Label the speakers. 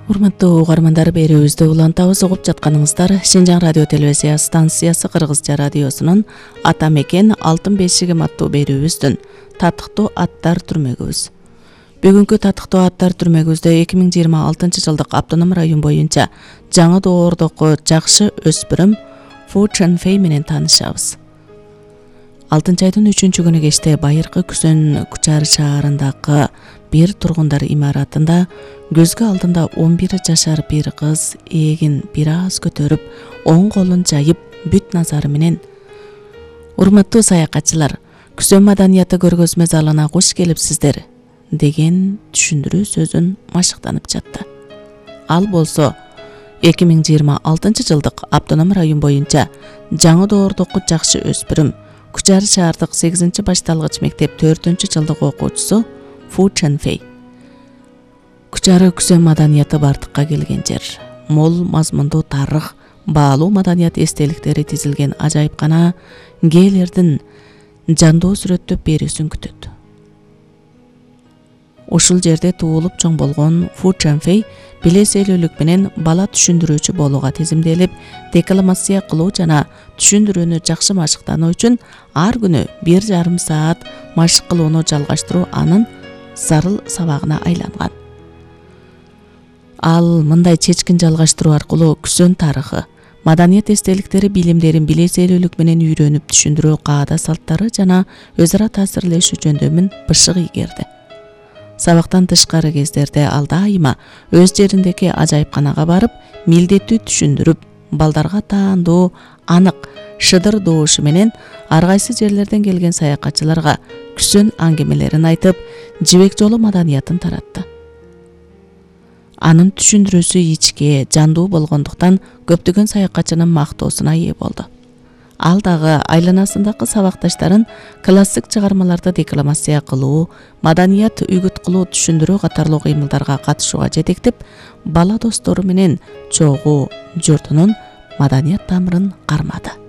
Speaker 1: Урматтуу угармандар, берүүбүздү улантабыз, угуп жатканыңыздар Шинжаң радио телевизия станциясы Кыргызча радиосунун Ата мекен алтын бешигим аттуу берүүбүздүн татыктуу аттар түрмөгүбүз. Бүгүнкү татыктуу аттар түрмөгүбүздө 2026 жылдык автоном район боюнча жаңы доордогу жакшы өспүрүм Фу Чанфэй менен таанышабыз. Алтынчы айдын 3-чү күнү кечте Байыркы Күсөн Кучар шаарындагы бир тургундар имаратында көзгө алдында 11 жашар бир кыз эгин бир аз көтөрүп, оң колун жайып, бүт назары менен "Урматтуу саякатчылар, Күсөн маданияты көргөзмө залына куш келипсиздер" деген түшүндүрүү сөзүн машыктанып жатты. Ал болсо 2026 жылдык автоном район боюнча жаңы доордогу жакшы өспүрүм Кучар шаардык 8 башталгыч мектеп 4 жылдык окуучусу Фу Чанфэй. Кучар Күсөн маданияты бардыкка келген жер. Мол мазмундуу тарых, баалуу маданият эстеликтери тизилген ажайыпкана гэлердин жандоо сүрөттөп берүүсүн күтөт. Ушул жерде туулуп чоң болгон Фу Чанфэй билеселүүлүк менен бала түшүндүрүүчү болууга тизимделип, декламация кылуу жана түшүндүрүүнү жакшы машыктануу үчүн ар күнү 1,5 саат машык кылууну жалгаштыруу анын зарыл сабагына айланган. Ал мындай чечкин жалгаштыруу аркылуу Күсөн тарыхы, маданият эстеликтери, билимдерин билеселүүлүк менен үйрөнүп түшүндүрүү каада салттары жана өз ара таасирлешүү жөндөмүн бышык ийгерди. Сабактан тышкары кездерде ал дайыма өз жериндеги ажайыпканага барып, милдеттүү түшүндүрүп, балдарга таандуу, анык, шыдыр доошу менен ар кайсы жерлерден келген саякатчыларга Күсөн аңгемелерин айтып, жибек жолу маданиятын таратты. Анын түшүндүрүүсү ичке, жандуу болгондуктан көптөгөн саякатчынын мактоосуна ээ болду. Ал дагы айланасындагы сабакташтарын классик чыгармаларды декламация кылуу, маданият үгүт кылуу, түшүндүрүү катарлуу кыймылдарга катышууга жетектеп, бала достору менен чогуу журтунун маданият тамырын кармады.